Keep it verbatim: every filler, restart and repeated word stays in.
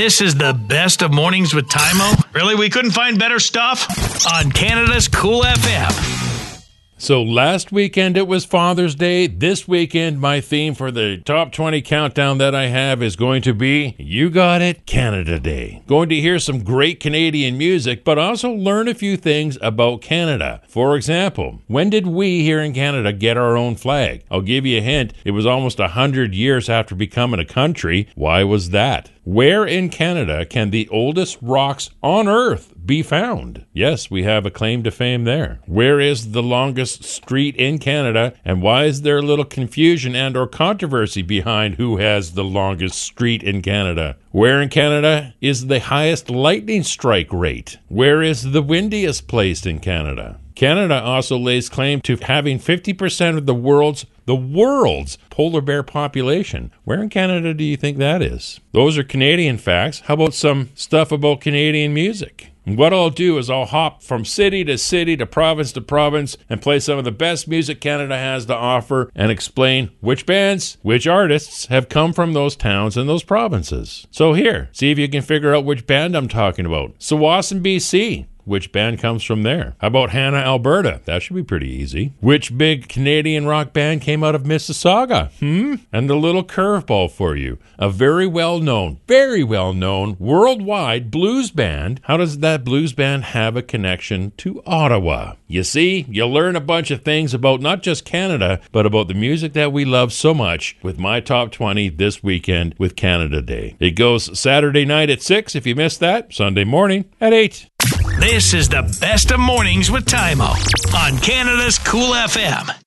This is the best of Mornings with Tymo. Really, we couldn't find better stuff? On Canada's Cool F M. So last weekend it was Father's Day. This weekend my theme for the top twenty countdown that I have is going to be, you got it, Canada Day. Going to hear some great Canadian music, but also learn a few things about Canada. For example, when did we here in Canada get our own flag? I'll give you a hint. It was almost one hundred years after becoming a country. Why was that? Where in Canada can the oldest rocks on Earth be found? Yes, we have a claim to fame there. Where is the longest street in Canada, and why is there a little confusion and or controversy behind who has the longest street in Canada? Where in Canada is the highest lightning strike rate? Where is the windiest place in Canada? Canada also lays claim to having fifty percent of the world's the world's polar bear population. Where in Canada do you think that is? Those are Canadian facts. How about some stuff about Canadian music? And what I'll do is I'll hop from city to city to province to province and play some of the best music Canada has to offer and explain which bands, which artists have come from those towns and those provinces. So here, see if you can figure out which band I'm talking about. Tsawwassen, B C. Which band comes from there? How about Hannah, Alberta? That should be pretty easy. Which big Canadian rock band came out of Mississauga? Hmm? And a little curveball for you. A very well-known, very well-known, worldwide blues band. How does that blues band have a connection to Ottawa? You see, you'll learn a bunch of things about not just Canada, but about the music that we love so much with my top twenty this weekend with Canada Day. It goes Saturday night at six if you missed that, Sunday morning at eight. This is the best of Mornings with Tymo on Canada's Cool F M.